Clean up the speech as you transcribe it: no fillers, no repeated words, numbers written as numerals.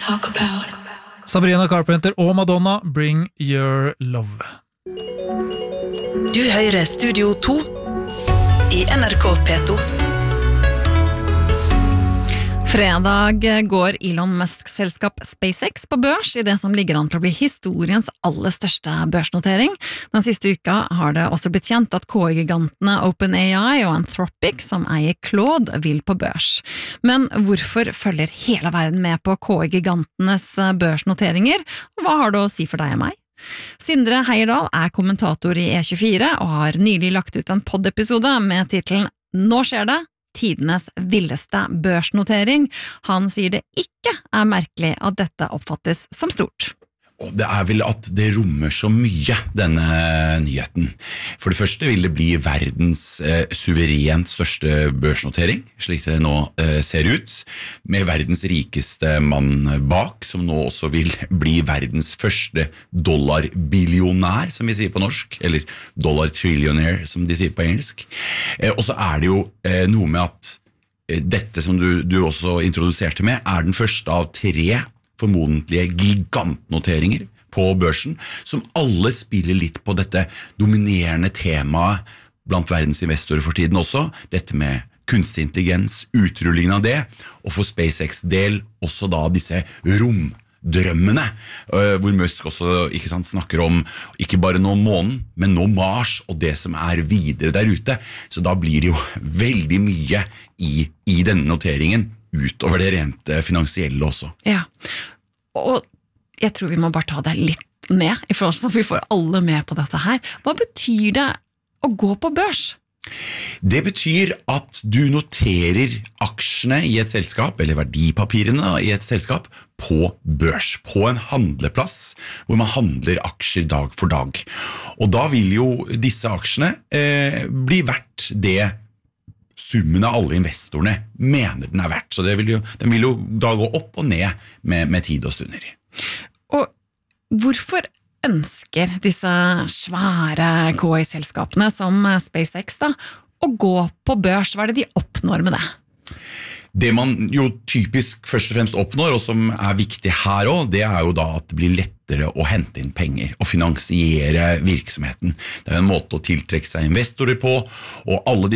talk about. Sabrina Carpenter og Madonna, Bring Your Love. Du hører Studio 2 I NRK P2. Fredag går Elon Musks selskap SpaceX på børs I det som ligger an til å bli historiens aller største børsnotering. Den siste uka har det også blitt kjent at KI-gigantene OpenAI og Anthropic, som eier Claude, vil på børs. Men hvorfor følger hele verden med på KI-gigantenes børsnoteringer? Hva har det å si for deg og meg? Sindre Heierdal kommentator I E24 og har nylig lagt ut en poddepisode med titelen «Nå skjer det! Tidenes villeste børsnotering». Han sier det ikke merkelig at dette oppfattes som stort. Og det vel at det rommer så mye, denne nyheten. For det første vil det bli verdens suverent største børsnotering, slik det nå ser ut, med verdens rikeste mann bak, som nå også vil bli verdens første dollarbillionær, som vi sier på norsk, eller dollar-trillionaire, som de sier på engelsk. Og så det jo noe med at dette som du også introduserte med, den første av 3 formodentlige gigantnoteringer på børsen, som alle spiller litt på dette dominerende temaet blant verdens investorer for tiden også, dette med kunstig intelligens, utrullingen av det, og for SpaceX del også da disse romdrømmene, hvor Musk også ikke sant, snakker om ikke bare nå månen, men nå Mars og det som videre der ute. Så da blir det jo veldig mye i denne noteringen, utover det rent finansielle også. Ja, og jeg tror vi må bare ta det litt med, I forhold til at vi får alle med på dette her. Hva betyr det å gå på børs? Det betyr at du noterer aksjene I et selskap, eller verdipapirene I et selskap, på børs, på en handleplass, hvor man handler aksjer dag for dag. Og da vil jo disse aksjene bli verdt det summen av alle investorene mener den verdt. Så den vil jo da gå opp og ned med tid og stunder. Og hvorfor ønsker disse svære KI-selskapene som SpaceX da, å gå på børs? Hva det de oppnår med det? Det man jo typisk først og fremst oppnår, og som viktig her også, det jo da at det blir lettere å hente inn penger og finansiere virksomheten. Det en måte å tiltrekke seg investorer på, og alle